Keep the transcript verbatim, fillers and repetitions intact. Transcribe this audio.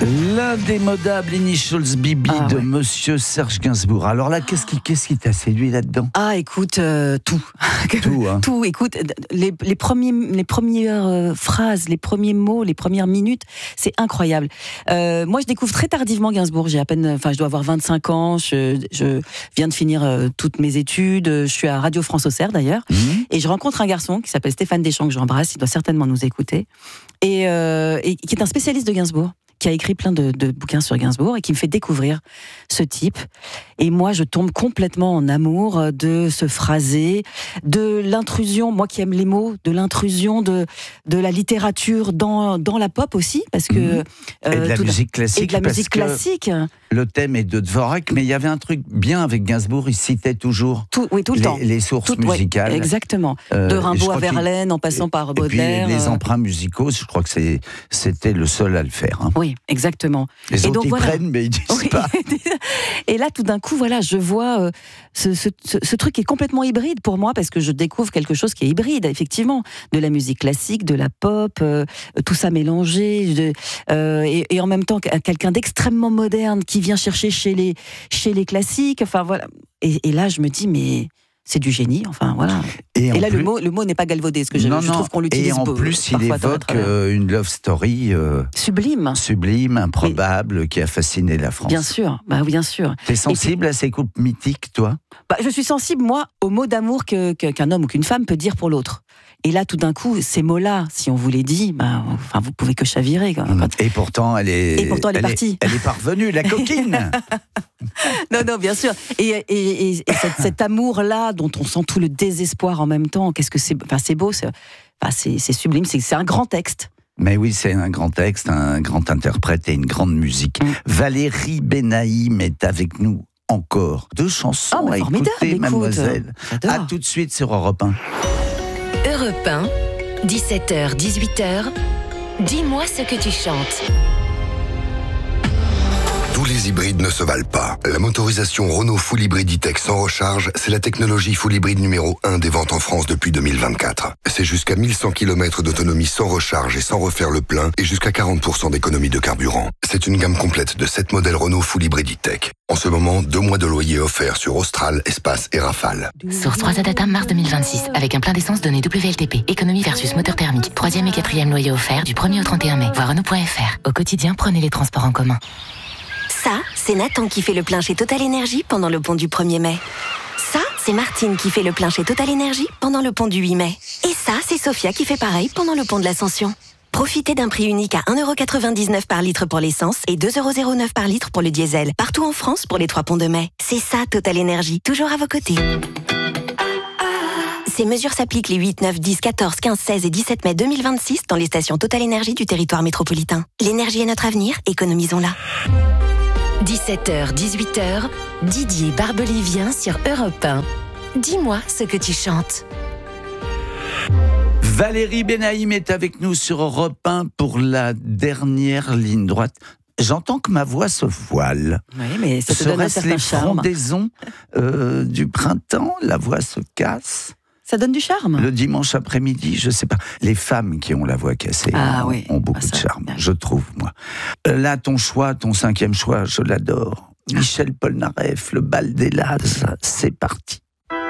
L'indémodable Initials B B ah, de ouais. Monsieur Serge Gainsbourg. Alors là, qu'est-ce qui, qu'est-ce qui t'a séduit là-dedans ? Ah, écoute, euh, tout. Tout, hein. Tout, écoute, les, les, premiers, les premières euh, phrases, les premiers mots, les premières minutes, c'est incroyable. Euh, moi, je découvre très tardivement Gainsbourg. J'ai à peine, enfin, je dois avoir vingt-cinq ans. Je, je viens de finir euh, toutes mes études. Je suis à Radio France Auxerre, d'ailleurs. Mmh. Et je rencontre un garçon qui s'appelle Stéphane Deschamps, que j'embrasse. Il doit certainement nous écouter. Et, euh, et qui est un spécialiste de Gainsbourg, qui a écrit plein de, de bouquins sur Gainsbourg et qui me fait découvrir ce type. Et moi, je tombe complètement en amour de ce phrasé, de l'intrusion, moi qui aime les mots, de l'intrusion de, de la littérature dans, dans la pop aussi, parce que... Mmh. Et de la musique classique. Et de la musique classique. Le thème est de Dvorak, mais il y avait un truc bien avec Gainsbourg, il citait toujours tout, oui, tout le les, temps. les sources tout, musicales. Ouais, exactement. Euh, de Rimbaud à Verlaine, en passant par Baudelaire. Et puis les emprunts musicaux, je crois que c'est, c'était le seul à le faire. Hein. Oui, exactement. Les et autres, donc, ils voilà. prennent, mais ils disent oui. pas. Et là, tout d'un coup, voilà, je vois euh, ce, ce, ce, ce truc qui est complètement hybride pour moi, parce que je découvre quelque chose qui est hybride, effectivement. De la musique classique, de la pop, euh, tout ça mélangé, de, euh, et, et en même temps, quelqu'un d'extrêmement moderne qui vient chercher chez les, chez les classiques. Enfin, voilà. Et, et là, je me dis, mais... c'est du génie, enfin voilà. Et, et là, plus... le mot, le mot n'est pas galvaudé, ce que je, non, je non. trouve qu'on l'utilise Et en beau, plus, il évoque euh, une love story euh, sublime, sublime, improbable, mais... qui a fasciné la France. Bien sûr, bah bien sûr. T'es sensible puis... à ces couples mythiques, toi ? Bah, je suis sensible, moi, aux mots d'amour que, que, qu'un homme ou qu'une femme peut dire pour l'autre. Et là, tout d'un coup, ces mots-là, si on vous les dit, bah, enfin, vous pouvez que chavirer. Quand, quand... Et pourtant, elle est. Et pourtant, elle est elle partie. Est, elle est parvenue, la coquine. Non, non, bien sûr. Et, et, et, et cet, cet amour-là, dont on sent tout le désespoir en même temps, qu'est-ce que c'est, enfin, c'est beau, c'est, enfin, c'est, c'est sublime, c'est, c'est un grand texte. Mais oui, c'est un grand texte, un grand interprète et une grande musique. Mmh. Valérie Benaïm est avec nous encore. Deux chansons oh, à écouter, écoute, mademoiselle. À tout de suite sur Europe un. Europe un, dix-sept heures, dix-huit heures, dis-moi ce que tu chantes. Tous les hybrides ne se valent pas. La motorisation Renault Full Hybrid E-Tech sans recharge, c'est la technologie Full Hybrid numéro un des ventes en France depuis deux mille vingt-quatre. C'est jusqu'à mille cent kilomètres d'autonomie sans recharge et sans refaire le plein et jusqu'à quarante pour cent d'économie de carburant. C'est une gamme complète de sept modèles Renault Full Hybrid E-Tech. En ce moment, deux mois de loyer offerts sur Austral, Espace et Rafale. Source trois A Data, mars deux mille vingt-six. Avec un plein d'essence donné W L T P. Économie versus moteur thermique. Troisième et quatrième loyer offert du premier au trente et un mai. Voir Renault point F R. Au quotidien, prenez les transports en commun. Ça, c'est Nathan qui fait le plein chez Total Énergie pendant le pont du premier mai. Ça, c'est Martine qui fait le plein chez Total Énergie pendant le pont du huit mai. Et ça, c'est Sophia qui fait pareil pendant le pont de l'Ascension. Profitez d'un prix unique à un euro quatre-vingt-dix-neuf par litre pour l'essence et deux euros zéro neuf par litre pour le diesel. Partout en France pour les trois ponts de mai. C'est ça, Total Énergie, toujours à vos côtés. Ces mesures s'appliquent les huit, neuf, dix, quatorze, quinze, seize et dix-sept mai deux mille vingt-six dans les stations Total Énergie du territoire métropolitain. L'énergie est notre avenir, économisons-la. dix-sept heures, dix-huit heures, Didier Barbelivien sur Europe un. Dis-moi ce que tu chantes. Valérie Benaïm est avec nous sur Europe un pour la dernière ligne droite. J'entends que ma voix se voile. Oui, mais ça te donne un certain charme. Serait-ce les frondaisons euh, du printemps ? La voix se casse ? Ça donne du charme. Le dimanche après-midi, je sais pas. Les femmes qui ont la voix cassée ah, ont, oui. ont beaucoup ah, ça, de charme, bien. Je trouve, moi. Là, ton choix, ton cinquième choix, je l'adore. Michel Polnareff, le bal des Lazes, c'est parti.